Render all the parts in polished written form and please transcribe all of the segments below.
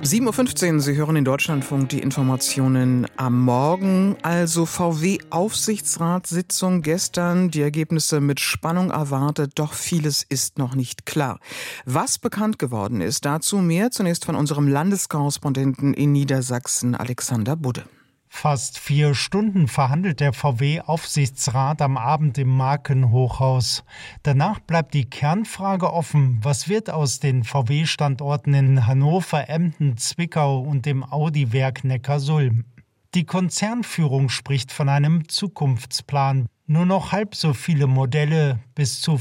7:15 Uhr, Sie hören in Deutschlandfunk die Informationen am Morgen. Also VW-Aufsichtsratssitzung gestern, die Ergebnisse mit Spannung erwartet, doch vieles ist noch nicht klar. Was bekannt geworden ist, dazu mehr zunächst von unserem Landeskorrespondenten in Niedersachsen, Alexander Budde. Fast 4 Stunden verhandelt der VW-Aufsichtsrat am Abend im Markenhochhaus. Danach bleibt die Kernfrage offen: Was wird aus den VW-Standorten in Hannover, Emden, Zwickau und dem Audi-Werk Neckarsulm? Die Konzernführung spricht von einem Zukunftsplan. Nur noch halb so viele Modelle, bis zu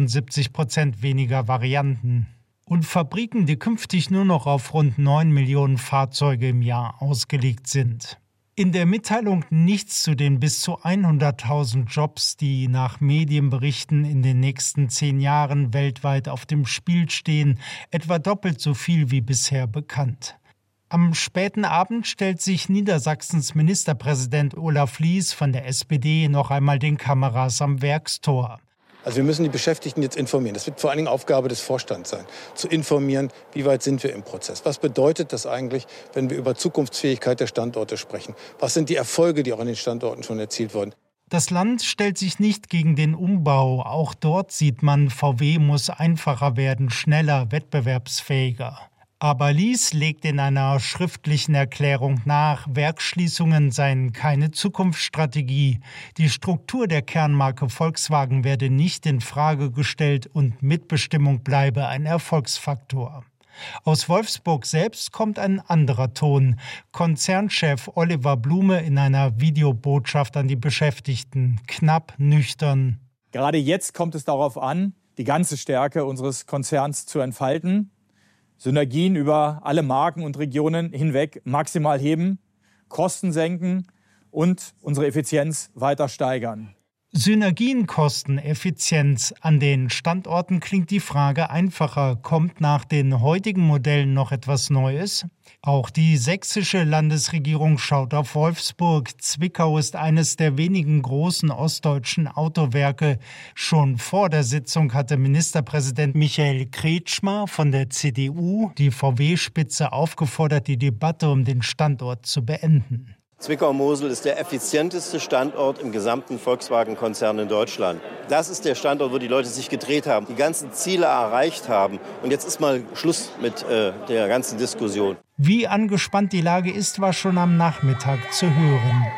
75% weniger Varianten. Und Fabriken, die künftig nur noch auf rund 9 Millionen Fahrzeuge im Jahr ausgelegt sind. In der Mitteilung nichts zu den bis zu 100.000 Jobs, die nach Medienberichten in den nächsten 10 Jahren weltweit auf dem Spiel stehen, etwa doppelt so viel wie bisher bekannt. Am späten Abend stellt sich Niedersachsens Ministerpräsident Olaf Lies von der SPD noch einmal den Kameras am Werkstor. Also wir müssen die Beschäftigten jetzt informieren. Das wird vor allen Dingen Aufgabe des Vorstands sein, zu informieren, wie weit sind wir im Prozess. Was bedeutet das eigentlich, wenn wir über Zukunftsfähigkeit der Standorte sprechen? Was sind die Erfolge, die auch an den Standorten schon erzielt wurden? Das Land stellt sich nicht gegen den Umbau. Auch dort sieht man, VW muss einfacher werden, schneller, wettbewerbsfähiger. Aber Lies legt in einer schriftlichen Erklärung nach, Werksschließungen seien keine Zukunftsstrategie. Die Struktur der Kernmarke Volkswagen werde nicht in Frage gestellt und Mitbestimmung bleibe ein Erfolgsfaktor. Aus Wolfsburg selbst kommt ein anderer Ton. Konzernchef Oliver Blume in einer Videobotschaft an die Beschäftigten, knapp, nüchtern. Gerade jetzt kommt es darauf an, die ganze Stärke unseres Konzerns zu entfalten. Synergien über alle Marken und Regionen hinweg maximal heben, Kosten senken und unsere Effizienz weiter steigern. Synergien, Kosten, Effizienz. An den Standorten klingt die Frage einfacher. Kommt nach den heutigen Modellen noch etwas Neues? Auch die sächsische Landesregierung schaut auf Wolfsburg. Zwickau ist eines der wenigen großen ostdeutschen Autowerke. Schon vor der Sitzung hatte Ministerpräsident Michael Kretschmer von der CDU die VW-Spitze aufgefordert, die Debatte um den Standort zu beenden. Zwickau-Mosel ist der effizienteste Standort im gesamten Volkswagen-Konzern in Deutschland. Das ist der Standort, wo die Leute sich gedreht haben, die ganzen Ziele erreicht haben. Und jetzt ist mal Schluss mit der ganzen Diskussion. Wie angespannt die Lage ist, war schon am Nachmittag zu hören.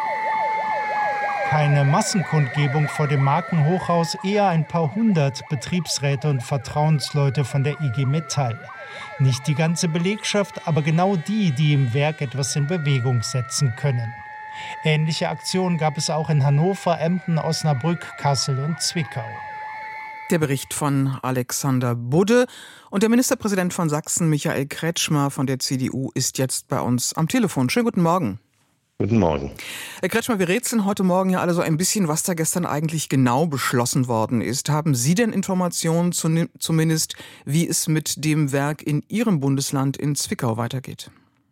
Keine Massenkundgebung vor dem Markenhochhaus, eher ein paar hundert Betriebsräte und Vertrauensleute von der IG Metall. Nicht die ganze Belegschaft, aber genau die, die im Werk etwas in Bewegung setzen können. Ähnliche Aktionen gab es auch in Hannover, Emden, Osnabrück, Kassel und Zwickau. Der Bericht von Alexander Budde. Und der Ministerpräsident von Sachsen, Michael Kretschmer von der CDU, ist jetzt bei uns am Telefon. Schönen guten Morgen. Guten Morgen. Herr Kretschmer, wir rätseln heute Morgen ja alle so ein bisschen, was da gestern eigentlich genau beschlossen worden ist. Haben Sie denn Informationen zumindest, wie es mit dem Werk in Ihrem Bundesland in Zwickau weitergeht?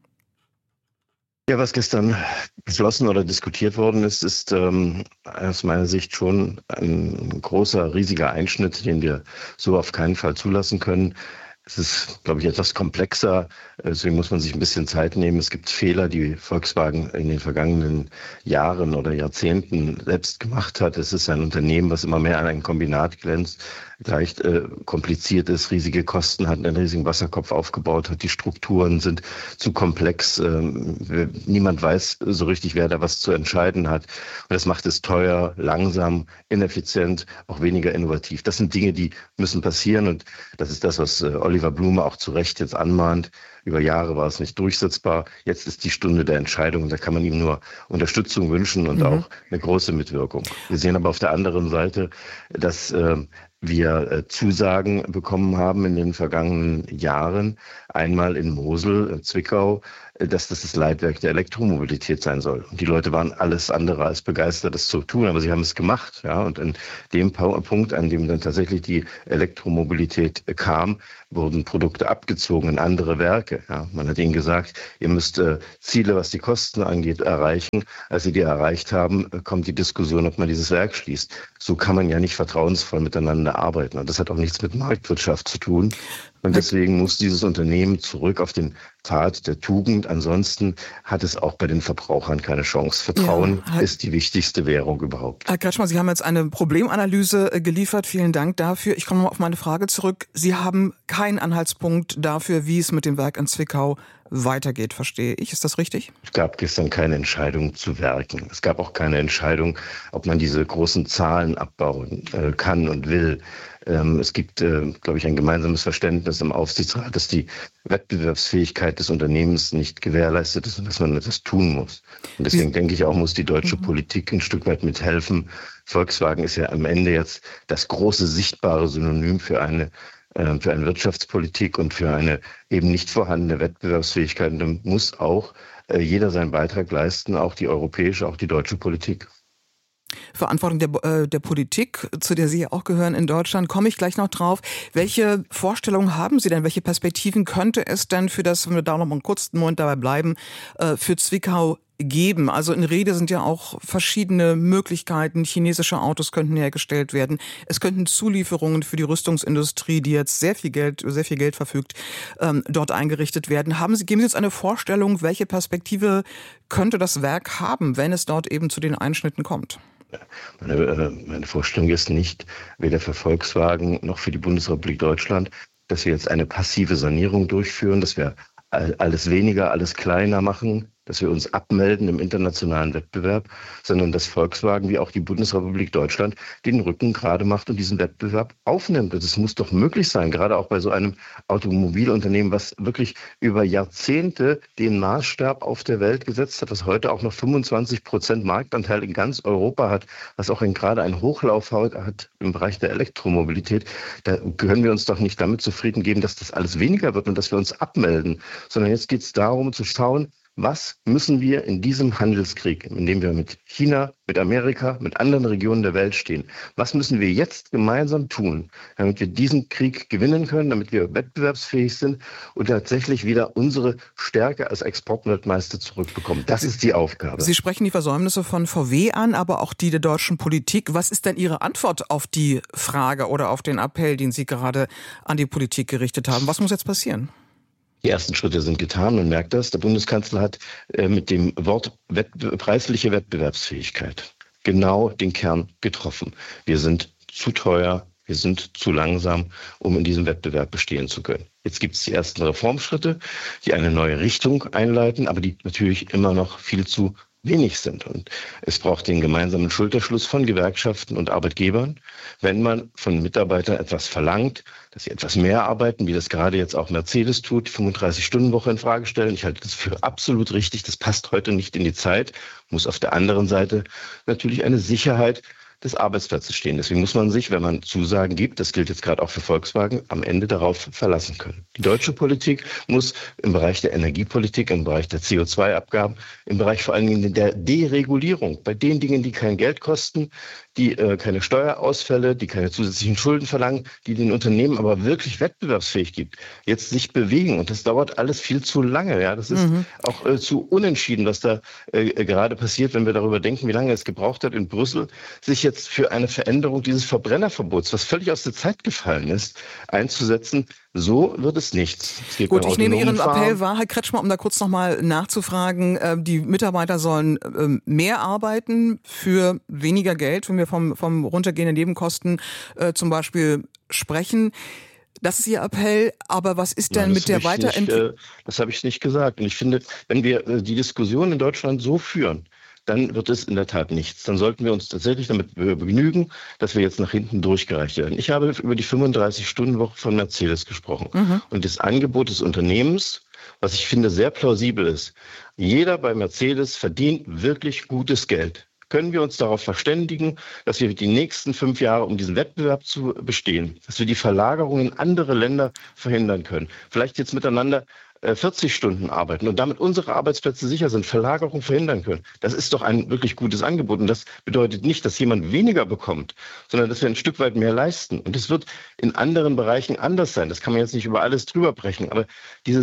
Ja, was gestern beschlossen oder diskutiert worden ist, ist aus meiner Sicht schon ein großer, riesiger Einschnitt, den wir so auf keinen Fall zulassen können. Es ist, glaube ich, etwas komplexer, deswegen muss man sich ein bisschen Zeit nehmen. Es gibt Fehler, die Volkswagen in den vergangenen Jahren oder Jahrzehnten selbst gemacht hat. Es ist ein Unternehmen, was immer mehr an ein Kombinat glänzt, leicht kompliziert ist, riesige Kosten hat, einen riesigen Wasserkopf aufgebaut hat. Die Strukturen sind zu komplex. Niemand weiß so richtig, wer da was zu entscheiden hat. Und das macht es teuer, langsam, ineffizient, auch weniger innovativ. Das sind Dinge, die müssen passieren. Und das ist das, was Oliver Blume auch zu Recht jetzt anmahnt. Über Jahre war es nicht durchsetzbar. Jetzt ist die Stunde der Entscheidung. Und da kann man ihm nur Unterstützung wünschen und auch eine große Mitwirkung. Wir sehen aber auf der anderen Seite, dass wir Zusagen bekommen haben in den vergangenen Jahren, einmal in Mosel, Zwickau, dass das Leitwerk der Elektromobilität sein soll. Und die Leute waren alles andere als begeistert, das zu tun, aber sie haben es gemacht. Ja? Und an dem Punkt, an dem dann tatsächlich die Elektromobilität kam, wurden Produkte abgezogen in andere Werke. Ja? Man hat ihnen gesagt, ihr müsst Ziele, was die Kosten angeht, erreichen. Als sie die erreicht haben, kommt die Diskussion, ob man dieses Werk schließt. So kann man ja nicht vertrauensvoll miteinander arbeiten. Und das hat auch nichts mit Marktwirtschaft zu tun. Und deswegen muss dieses Unternehmen zurück auf den Pfad der Tugend. Ansonsten hat es auch bei den Verbrauchern keine Chance. Vertrauen ist die wichtigste Währung überhaupt. Herr Kretschmer, Sie haben jetzt eine Problemanalyse geliefert. Vielen Dank dafür. Ich komme noch auf meine Frage zurück. Sie haben keinen Anhaltspunkt dafür, wie es mit dem Werk in Zwickau weitergeht, verstehe ich. Ist das richtig? Es gab gestern keine Entscheidung zu Werken. Es gab auch keine Entscheidung, ob man diese großen Zahlen abbauen kann und will. Es gibt, glaube ich, ein gemeinsames Verständnis im Aufsichtsrat, dass die Wettbewerbsfähigkeit des Unternehmens nicht gewährleistet ist und dass man etwas tun muss. Und deswegen denke ich auch, muss die deutsche Politik ein Stück weit mithelfen. Volkswagen ist ja am Ende jetzt das große sichtbare Synonym für eine Wirtschaftspolitik und für eine eben nicht vorhandene Wettbewerbsfähigkeit. Und da muss auch jeder seinen Beitrag leisten, auch die europäische, auch die deutsche Politik. Verantwortung der Politik, zu der Sie ja auch gehören in Deutschland, komme ich gleich noch drauf. Welche Vorstellungen haben Sie denn? Welche Perspektiven könnte es denn für das, wenn wir da noch mal einen kurzen Moment dabei bleiben, für Zwickau geben? Also in Rede sind ja auch verschiedene Möglichkeiten. Chinesische Autos könnten hergestellt werden. Es könnten Zulieferungen für die Rüstungsindustrie, die jetzt sehr viel Geld verfügt, dort eingerichtet werden. Geben Sie jetzt eine Vorstellung, welche Perspektive könnte das Werk haben, wenn es dort eben zu den Einschnitten kommt? Meine Vorstellung ist nicht, weder für Volkswagen noch für die Bundesrepublik Deutschland, dass wir jetzt eine passive Sanierung durchführen, dass wir alles weniger, alles kleiner machen, dass wir uns abmelden im internationalen Wettbewerb, sondern dass Volkswagen wie auch die Bundesrepublik Deutschland den Rücken gerade macht und diesen Wettbewerb aufnimmt. Das muss doch möglich sein, gerade auch bei so einem Automobilunternehmen, was wirklich über Jahrzehnte den Maßstab auf der Welt gesetzt hat, was heute auch noch 25% Marktanteil in ganz Europa hat, was auch gerade einen Hochlauf hat im Bereich der Elektromobilität. Da können wir uns doch nicht damit zufrieden geben, dass das alles weniger wird und dass wir uns abmelden, sondern jetzt geht es darum zu schauen, was müssen wir in diesem Handelskrieg, in dem wir mit China, mit Amerika, mit anderen Regionen der Welt stehen, was müssen wir jetzt gemeinsam tun, damit wir diesen Krieg gewinnen können, damit wir wettbewerbsfähig sind und tatsächlich wieder unsere Stärke als Exportweltmeister zurückbekommen. Das ist die Aufgabe. Sie sprechen die Versäumnisse von VW an, aber auch die der deutschen Politik. Was ist denn Ihre Antwort auf die Frage oder auf den Appell, den Sie gerade an die Politik gerichtet haben? Was muss jetzt passieren? Die ersten Schritte sind getan, man merkt das. Der Bundeskanzler hat mit dem Wort preisliche Wettbewerbsfähigkeit genau den Kern getroffen. Wir sind zu teuer, wir sind zu langsam, um in diesem Wettbewerb bestehen zu können. Jetzt gibt es die ersten Reformschritte, die eine neue Richtung einleiten, aber die natürlich immer noch viel zu wenig sind. Und es braucht den gemeinsamen Schulterschluss von Gewerkschaften und Arbeitgebern. Wenn man von Mitarbeitern etwas verlangt, dass sie etwas mehr arbeiten, wie das gerade jetzt auch Mercedes tut, die 35-Stunden-Woche in Frage stellen. Ich halte das für absolut richtig. Das passt heute nicht in die Zeit. Muss auf der anderen Seite natürlich eine Sicherheit des Arbeitsplatzes stehen. Deswegen muss man sich, wenn man Zusagen gibt, das gilt jetzt gerade auch für Volkswagen, am Ende darauf verlassen können. Die deutsche Politik muss im Bereich der Energiepolitik, im Bereich der CO2-Abgaben, im Bereich vor allen Dingen der Deregulierung, bei den Dingen, die kein Geld kosten, die keine Steuerausfälle, die keine zusätzlichen Schulden verlangen, die den Unternehmen aber wirklich wettbewerbsfähig gibt, jetzt sich bewegen. Und das dauert alles viel zu lange. Ja, das ist auch zu unentschieden, was da gerade passiert, wenn wir darüber denken, wie lange es gebraucht hat in Brüssel, sich jetzt für eine Veränderung dieses Verbrennerverbots, was völlig aus der Zeit gefallen ist, einzusetzen. So wird es nichts. Gut, ich nehme Ihren Appell wahr, Herr Kretschmer, um da kurz nochmal nachzufragen. Die Mitarbeiter sollen mehr arbeiten für weniger Geld, wenn wir vom runtergehenden Nebenkosten zum Beispiel sprechen. Das ist Ihr Appell, aber was ist denn mit der Weiterentwicklung? Das habe ich nicht gesagt. Und ich finde, wenn wir die Diskussion in Deutschland so führen, dann wird es in der Tat nichts. Dann sollten wir uns tatsächlich damit begnügen, dass wir jetzt nach hinten durchgereicht werden. Ich habe über die 35-Stunden-Woche von Mercedes gesprochen. Und das Angebot des Unternehmens, was ich finde sehr plausibel ist. Jeder bei Mercedes verdient wirklich gutes Geld. Können wir uns darauf verständigen, dass wir die nächsten 5 Jahre, um diesen Wettbewerb zu bestehen, dass wir die Verlagerung in andere Länder verhindern können. Vielleicht jetzt miteinander 40 Stunden arbeiten und damit unsere Arbeitsplätze sicher sind, Verlagerung verhindern können. Das ist doch ein wirklich gutes Angebot. Und das bedeutet nicht, dass jemand weniger bekommt, sondern dass wir ein Stück weit mehr leisten. Und es wird in anderen Bereichen anders sein. Das kann man jetzt nicht über alles drüber brechen. Aber den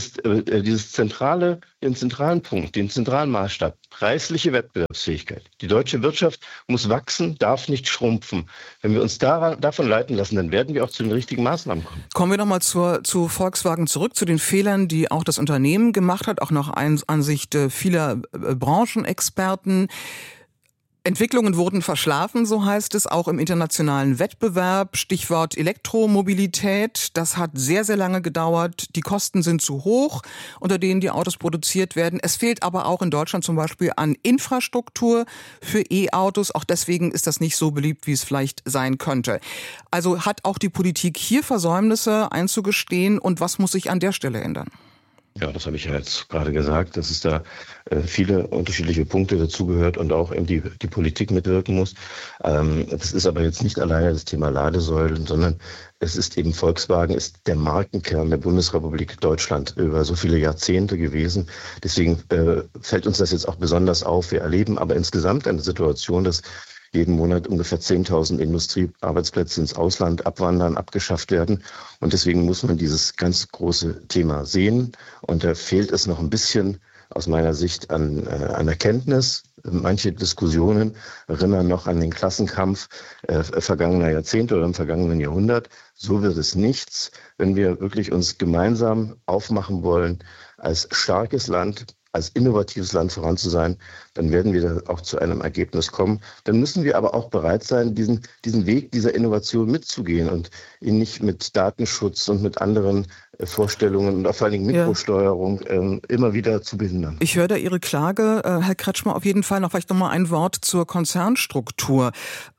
zentralen Punkt, den zentralen Maßstab, preisliche Wettbewerbsfähigkeit. Die deutsche Wirtschaft muss wachsen, darf nicht schrumpfen. Wenn wir uns davon leiten lassen, dann werden wir auch zu den richtigen Maßnahmen kommen. Kommen wir nochmal zu Volkswagen zurück, zu den Fehlern, die auch das Unternehmen gemacht hat, auch nach Ansicht vieler Branchenexperten. Entwicklungen wurden verschlafen, so heißt es, auch im internationalen Wettbewerb. Stichwort Elektromobilität. Das hat sehr, sehr lange gedauert. Die Kosten sind zu hoch, unter denen die Autos produziert werden. Es fehlt aber auch in Deutschland zum Beispiel an Infrastruktur für E-Autos. Auch deswegen ist das nicht so beliebt, wie es vielleicht sein könnte. Also hat auch die Politik hier Versäumnisse einzugestehen? Und was muss sich an der Stelle ändern? Ja, das habe ich ja jetzt gerade gesagt, dass es da viele unterschiedliche Punkte dazugehört und auch eben die Politik mitwirken muss. Das ist aber jetzt nicht alleine das Thema Ladesäulen, sondern es ist eben Volkswagen, ist der Markenkern der Bundesrepublik Deutschland über so viele Jahrzehnte gewesen. Deswegen fällt uns das jetzt auch besonders auf. Wir erleben aber insgesamt eine Situation, dass jeden Monat ungefähr 10.000 Industriearbeitsplätze ins Ausland abwandern, abgeschafft werden. Und deswegen muss man dieses ganz große Thema sehen. Und da fehlt es noch ein bisschen aus meiner Sicht an Erkenntnis. Manche Diskussionen erinnern noch an den Klassenkampf vergangener Jahrzehnte oder im vergangenen Jahrhundert. So wird es nichts, wenn wir wirklich uns gemeinsam aufmachen wollen, als starkes Land, als innovatives Land voran zu sein, dann werden wir da auch zu einem Ergebnis kommen. Dann müssen wir aber auch bereit sein, diesen Weg dieser Innovation mitzugehen und ihn nicht mit Datenschutz und mit anderen Vorstellungen und vor allen Dingen Mikrosteuerung immer wieder zu behindern. Ich höre da Ihre Klage, Herr Kretschmer, auf jeden Fall noch vielleicht nochmal ein Wort zur Konzernstruktur.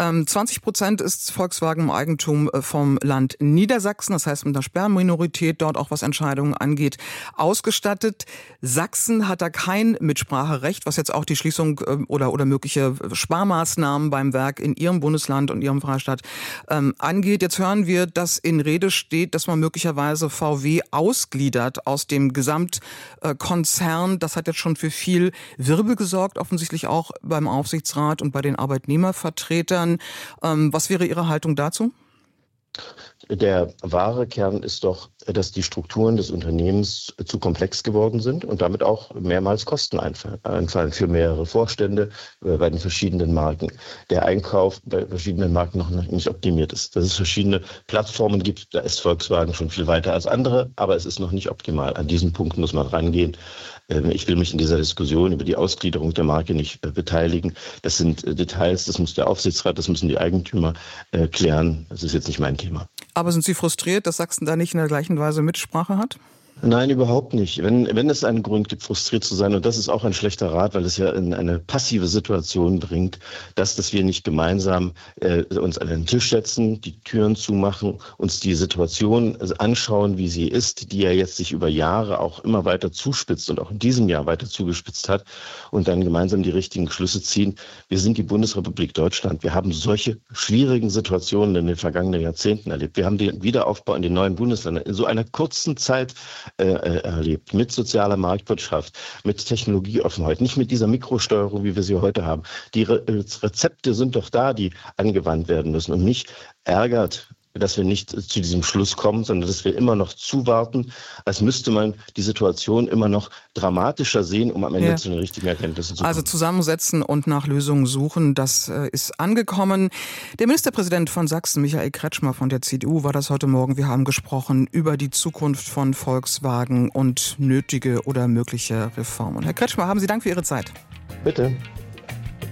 20% ist Volkswagen im Eigentum vom Land Niedersachsen, das heißt mit einer Sperrminorität dort auch was Entscheidungen angeht, ausgestattet. Sachsen hat da kein Mitspracherecht, was jetzt auch die Schließung oder mögliche Sparmaßnahmen beim Werk in Ihrem Bundesland und Ihrem Freistaat angeht. Jetzt hören wir, dass in Rede steht, dass man möglicherweise VW ausgliedert aus dem Gesamtkonzern. Das hat jetzt schon für viel Wirbel gesorgt, offensichtlich auch beim Aufsichtsrat und bei den Arbeitnehmervertretern. Was wäre Ihre Haltung dazu? Der wahre Kern ist doch, dass die Strukturen des Unternehmens zu komplex geworden sind und damit auch mehrmals Kosten einfallen für mehrere Vorstände bei den verschiedenen Marken. Der Einkauf bei verschiedenen Marken noch nicht optimiert ist. Dass es verschiedene Plattformen gibt, da ist Volkswagen schon viel weiter als andere, aber es ist noch nicht optimal. An diesen Punkt muss man rangehen. Ich will mich in dieser Diskussion über die Ausgliederung der Marke nicht beteiligen. Das sind Details, das muss der Aufsichtsrat, das müssen die Eigentümer klären. Das ist jetzt nicht mein Thema. Aber sind Sie frustriert, dass Sachsen da nicht in der gleichen Weise Mitsprache hat? Nein, überhaupt nicht. Wenn es einen Grund gibt, frustriert zu sein, und das ist auch ein schlechter Rat, weil es ja in eine passive Situation bringt, dass wir nicht gemeinsam uns an den Tisch setzen, die Türen zumachen, uns die Situation anschauen, wie sie ist, die ja jetzt sich über Jahre auch immer weiter zuspitzt und auch in diesem Jahr weiter zugespitzt hat, und dann gemeinsam die richtigen Schlüsse ziehen. Wir sind die Bundesrepublik Deutschland. Wir haben solche schwierigen Situationen in den vergangenen Jahrzehnten erlebt. Wir haben den Wiederaufbau in den neuen Bundesländern in so einer kurzen Zeit erlebt, mit sozialer Marktwirtschaft, mit Technologieoffenheit, nicht mit dieser Mikrosteuerung, wie wir sie heute haben. Die Rezepte sind doch da, die angewandt werden müssen, und mich ärgert, dass wir nicht zu diesem Schluss kommen, sondern dass wir immer noch zuwarten, als müsste man die Situation immer noch dramatischer sehen, um am Ende zu den richtigen Erkenntnissen zu kommen. Also zusammensetzen und nach Lösungen suchen, das ist angekommen. Der Ministerpräsident von Sachsen, Michael Kretschmer von der CDU, war das heute Morgen. Wir haben gesprochen über die Zukunft von Volkswagen und nötige oder mögliche Reformen. Herr Kretschmer, haben Sie Dank für Ihre Zeit. Bitte.